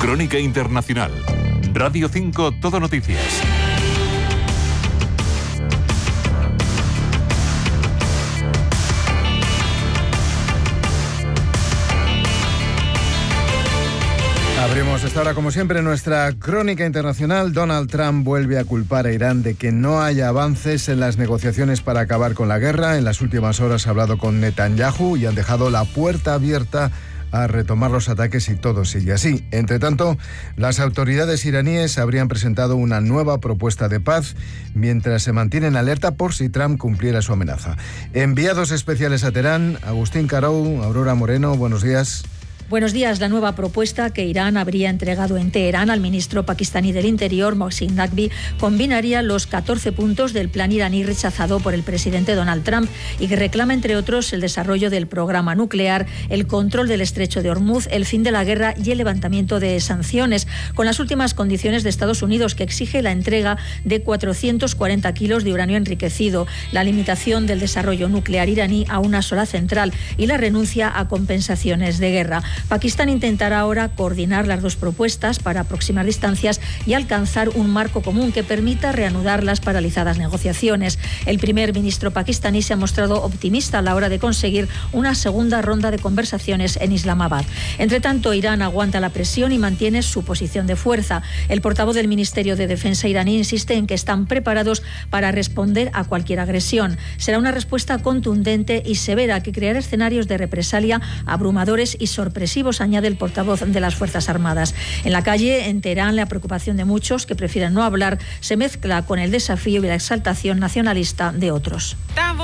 Crónica Internacional. Radio 5 Todo Noticias. Abrimos esta hora, como siempre, nuestra crónica internacional. Donald Trump vuelve a culpar a Irán de que no haya avances en las negociaciones para acabar con la guerra. En las últimas horas ha hablado con Netanyahu y han dejado la puerta abierta a retomar los ataques si todo sigue así. Entre tanto, las autoridades iraníes habrían presentado una nueva propuesta de paz mientras se mantienen alerta por si Trump cumpliera su amenaza. Enviados especiales a Teherán, Agustín Carou, Aurora Moreno, buenos días. Buenos días. La nueva propuesta que Irán habría entregado en Teherán al ministro pakistaní del Interior, Mohsin Naqvi, combinaría los 14 puntos del plan iraní rechazado por el presidente Donald Trump y que reclama, entre otros, el desarrollo del programa nuclear, el control del estrecho de Hormuz, el fin de la guerra y el levantamiento de sanciones, con las últimas condiciones de Estados Unidos, que exige la entrega de 440 kilos de uranio enriquecido, la limitación del desarrollo nuclear iraní a una sola central y la renuncia a compensaciones de guerra. Pakistán intentará ahora coordinar las dos propuestas para aproximar distancias y alcanzar un marco común que permita reanudar las paralizadas negociaciones. El primer ministro pakistaní se ha mostrado optimista a la hora de conseguir una segunda ronda de conversaciones en Islamabad. Entre tanto, Irán aguanta la presión y mantiene su posición de fuerza. El portavoz del Ministerio de Defensa iraní insiste en que están preparados para responder a cualquier agresión. Será una respuesta contundente y severa que creará escenarios de represalia abrumadores y sorpresivos, añade el portavoz de las Fuerzas Armadas. En la calle, en Teherán, la preocupación de muchos que prefieren no hablar se mezcla con el desafío y la exaltación nacionalista de otros.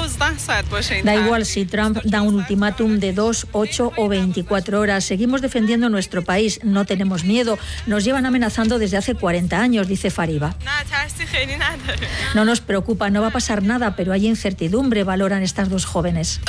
Da igual si Trump da un ultimátum de 2, 8 o 24 horas. Seguimos defendiendo nuestro país. No tenemos miedo. Nos llevan amenazando desde hace 40 años, dice Fariba. No nos preocupa, no va a pasar nada, pero hay incertidumbre, valoran estas dos jóvenes.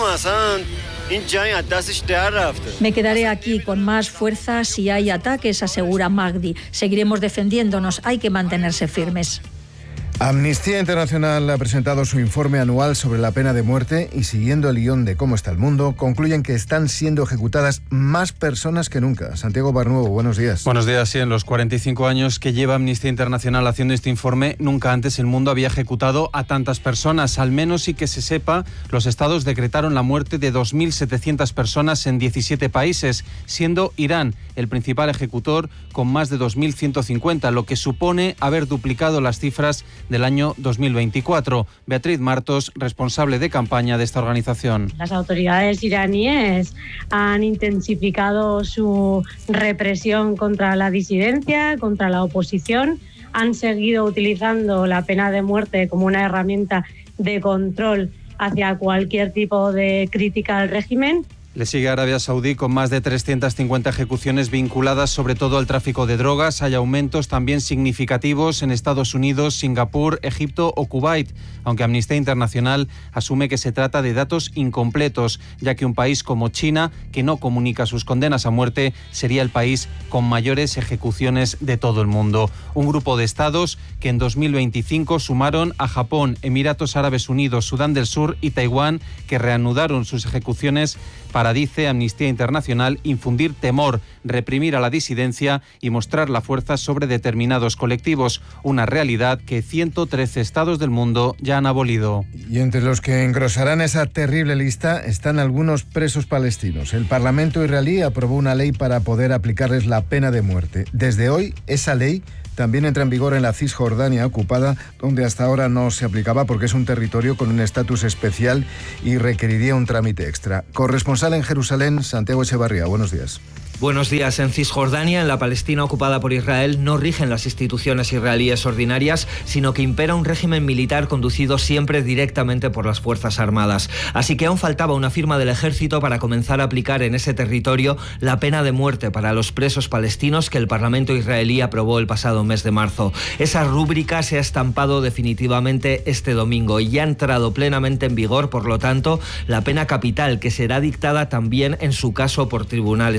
Me quedaré aquí con más fuerza si hay ataques, asegura Magdi. Seguiremos defendiéndonos, hay que mantenerse firmes. Amnistía Internacional ha presentado su informe anual sobre la pena de muerte y, siguiendo el guión de cómo está el mundo, concluyen que están siendo ejecutadas más personas que nunca. Santiago Barnuevo, buenos días. Buenos días. Sí, en los 45 años que lleva Amnistía Internacional haciendo este informe, nunca antes el mundo había ejecutado a tantas personas. Al menos, y que se sepa, los estados decretaron la muerte de 2.700 personas en 17 países, siendo Irán el principal ejecutor con más de 2.150, lo que supone haber duplicado las cifras del año 2024. Beatriz Martos, responsable de campaña de esta organización. Las autoridades iraníes han intensificado su represión contra la disidencia, contra la oposición. Han seguido utilizando la pena de muerte como una herramienta de control hacia cualquier tipo de crítica al régimen. Le sigue Arabia Saudí con más de 350 ejecuciones vinculadas sobre todo al tráfico de drogas. Hay aumentos también significativos en Estados Unidos, Singapur, Egipto o Kuwait, aunque Amnistía Internacional asume que se trata de datos incompletos, ya que un país como China, que no comunica sus condenas a muerte, sería el país con mayores ejecuciones de todo el mundo. Un grupo de estados que en 2025 sumaron a Japón, Emiratos Árabes Unidos, Sudán del Sur y Taiwán, que reanudaron sus ejecuciones para, dice Amnistía Internacional, infundir temor, reprimir a la disidencia y mostrar la fuerza sobre determinados colectivos, una realidad que 113 estados del mundo ya han abolido. Y entre los que engrosarán esa terrible lista están algunos presos palestinos. El Parlamento israelí aprobó una ley para poder aplicarles la pena de muerte. Desde hoy, esa ley también entra en vigor en la Cisjordania ocupada, donde hasta ahora no se aplicaba porque es un territorio con un estatus especial y requeriría un trámite extra. Corresponsal en Jerusalén, Santiago Echevarría, buenos días. Buenos días. En Cisjordania, en la Palestina ocupada por Israel, no rigen las instituciones israelíes ordinarias, sino que impera un régimen militar conducido siempre directamente por las Fuerzas Armadas. Así que aún faltaba una firma del ejército para comenzar a aplicar en ese territorio la pena de muerte para los presos palestinos que el Parlamento israelí aprobó el pasado mes de marzo. Esa rúbrica se ha estampado definitivamente este domingo y ha entrado plenamente en vigor, por lo tanto, la pena capital, que será dictada también en su caso por tribunales militares.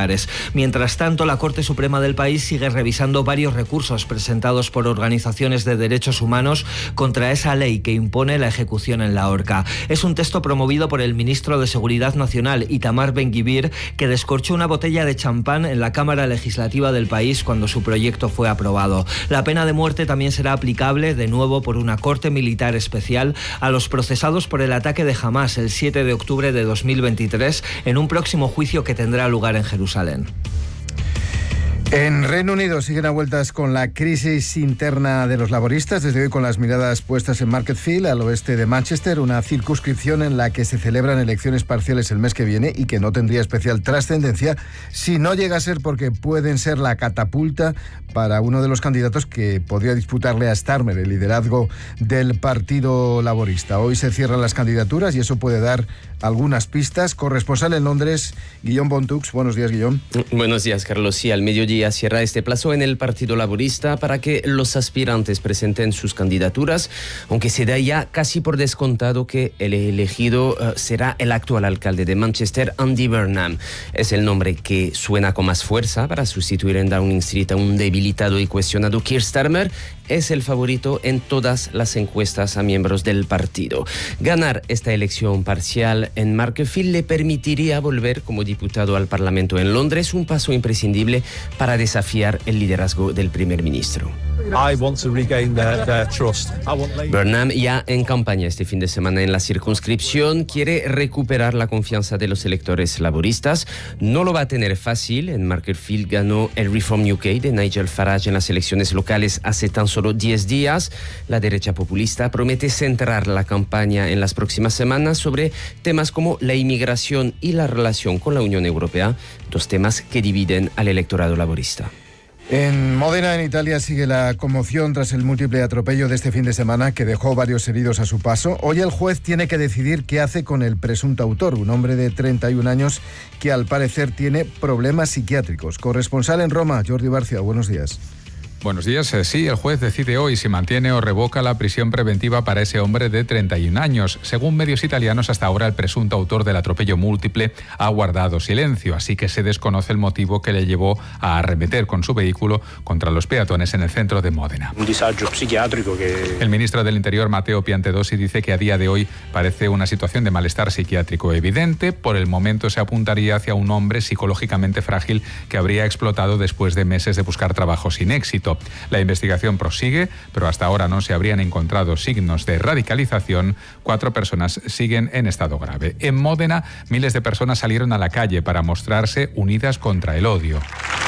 militares. Mientras tanto, la Corte Suprema del país sigue revisando varios recursos presentados por organizaciones de derechos humanos contra esa ley que impone la ejecución en la horca. Es un texto promovido por el ministro de Seguridad Nacional, Itamar Ben-Gvir, que descorchó una botella de champán en la Cámara Legislativa del país cuando su proyecto fue aprobado. La pena de muerte también será aplicable, de nuevo por una corte militar especial, a los procesados por el ataque de Hamás el 7 de octubre de 2023 en un próximo juicio que tendrá lugar en Jerusalén. En Reino Unido siguen a vueltas con la crisis interna de los laboristas, desde hoy con las miradas puestas en Marketfield, al oeste de Manchester, una circunscripción en la que se celebran elecciones parciales el mes que viene y que no tendría especial trascendencia si no llega a ser porque pueden ser la catapulta para uno de los candidatos que podría disputarle a Starmer el liderazgo del Partido Laborista. Hoy se cierran las candidaturas y eso puede dar algunas pistas. Corresponsal en Londres, Guillaume Bontux. Buenos días, Guillaume. Buenos días, Carlos. Sí, al mediodía cierra este plazo en el Partido Laborista para que los aspirantes presenten sus candidaturas, aunque se da ya casi por descontado que el elegido será el actual alcalde de Manchester, Andy Burnham. Es el nombre que suena con más fuerza para sustituir en Downing Street a un debilitado y cuestionado Keir Starmer. Es el favorito en todas las encuestas a miembros del partido. Ganar esta elección parcial en Marketfield le permitiría volver como diputado al Parlamento en Londres, un paso imprescindible para desafiar el liderazgo del primer ministro. Burnham, ya en campaña este fin de semana en la circunscripción, quiere recuperar la confianza de los electores laboristas. No lo va a tener fácil. En Marketfield ganó el Reform UK de Nigel Farage en las elecciones locales hace tan solo 10 días. La derecha populista promete centrar la campaña en las próximas semanas sobre temas como la inmigración y la relación con la Unión Europea, dos temas que dividen al electorado laborista. En Módena, en Italia, sigue la conmoción tras el múltiple atropello de este fin de semana que dejó varios heridos a su paso. Hoy el juez tiene que decidir qué hace con el presunto autor, un hombre de 31 años que al parecer tiene problemas psiquiátricos. Corresponsal en Roma, Jordi Barcia, buenos días. Buenos días. Sí, el juez decide hoy si mantiene o revoca la prisión preventiva para ese hombre de 31 años. Según medios italianos, hasta ahora el presunto autor del atropello múltiple ha guardado silencio, así que se desconoce el motivo que le llevó a arremeter con su vehículo contra los peatones en el centro de Módena. Un disagio psiquiátrico que... El ministro del Interior, Matteo Piantedosi, dice que a día de hoy parece una situación de malestar psiquiátrico evidente. Por el momento se apuntaría hacia un hombre psicológicamente frágil que habría explotado después de meses de buscar trabajo sin éxito. La investigación prosigue, pero hasta ahora no se habrían encontrado signos de radicalización. 4 personas siguen en estado grave. En Módena, miles de personas salieron a la calle para mostrarse unidas contra el odio.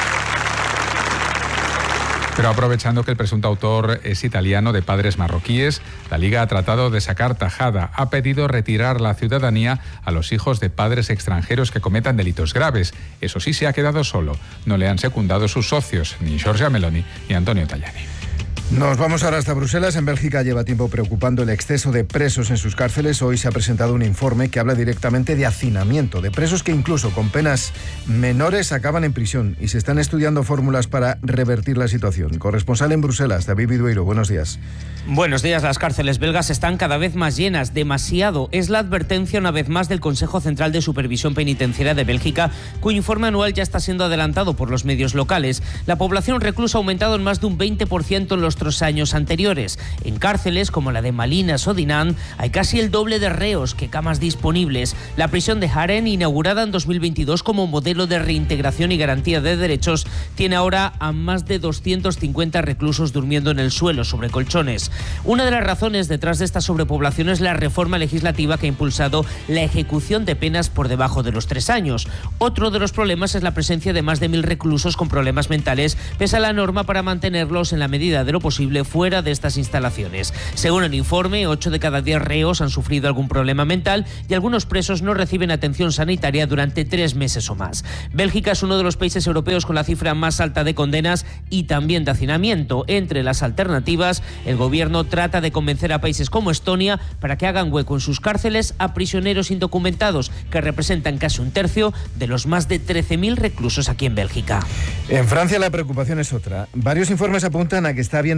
Pero aprovechando que el presunto autor es italiano de padres marroquíes, la Liga ha tratado de sacar tajada. Ha pedido retirar la ciudadanía a los hijos de padres extranjeros que cometan delitos graves. Eso sí, se ha quedado solo. No le han secundado sus socios, ni Giorgia Meloni ni Antonio Tajani. Nos vamos ahora hasta Bruselas. En Bélgica lleva tiempo preocupando el exceso de presos en sus cárceles. Hoy se ha presentado un informe que habla directamente de hacinamiento, de presos que incluso con penas menores acaban en prisión, y se están estudiando fórmulas para revertir la situación. Corresponsal en Bruselas, David Vidueiro, buenos días. Buenos días. Las cárceles belgas están cada vez más llenas, demasiado. Es la advertencia una vez más del Consejo Central de Supervisión Penitenciaria de Bélgica, cuyo informe anual ya está siendo adelantado por los medios locales. La población reclusa ha aumentado en más de un 20% en los 3 años anteriores. En cárceles como la de Malinas o Dinan hay casi el doble de reos que camas disponibles. La prisión de Haren, inaugurada en 2022 como modelo de reintegración y garantía de derechos, tiene ahora a más de 250 reclusos durmiendo en el suelo sobre colchones. Una de las razones detrás de esta sobrepoblación es la reforma legislativa que ha impulsado la ejecución de penas por debajo de los 3 años. Otro de los problemas es la presencia de más de 1.000 reclusos con problemas mentales, pese a la norma para mantenerlos en la medida de lo posible fuera de estas instalaciones. Según el informe, 8 de cada 10 reos han sufrido algún problema mental y algunos presos no reciben atención sanitaria durante 3 meses o más. Bélgica es uno de los países europeos con la cifra más alta de condenas y también de hacinamiento. Entre las alternativas, el gobierno trata de convencer a países como Estonia para que hagan hueco en sus cárceles a prisioneros indocumentados, que representan casi un tercio de los más de 13.000 reclusos aquí en Bélgica. En Francia la preocupación es otra. Varios informes apuntan a que está habiendo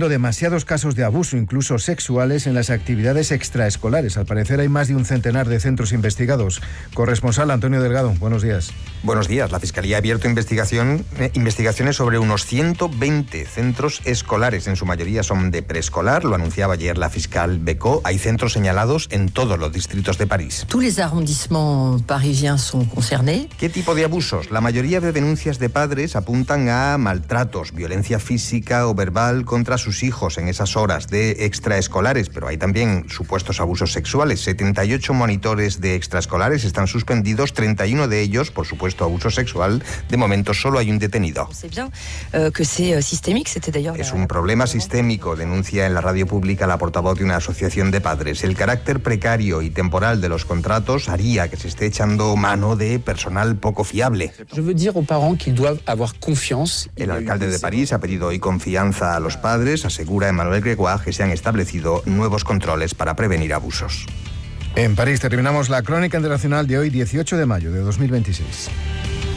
habiendo demasiados casos de abuso, incluso sexuales, en las actividades extraescolares. Al parecer hay más de un centenar de centros investigados. Corresponsal Antonio Delgado, buenos días. Buenos días. La Fiscalía ha abierto investigaciones sobre unos 120 centros escolares. En su mayoría son de preescolar, lo anunciaba ayer la fiscal Becot. Hay centros señalados en todos los distritos de París. Tous les arrondissements parisiens sont concernés. ¿Qué tipo de abusos? La mayoría de denuncias de padres apuntan a maltratos, violencia física o verbal contra sus hijos en esas horas de extraescolares, pero hay también supuestos abusos sexuales. 78 monitores de extraescolares están suspendidos, 31 de ellos por supuesto abuso sexual. De momento solo hay un detenido. Es un problema sistémico, denuncia en la radio pública la portavoz de una asociación de padres. El carácter precario y temporal de los contratos haría que se esté echando mano de personal poco fiable. El alcalde de París ha pedido hoy confianza a los padres. Asegura Emmanuel Grégoire que se han establecido nuevos controles para prevenir abusos. En París terminamos la crónica internacional de hoy, 18 de mayo de 2026.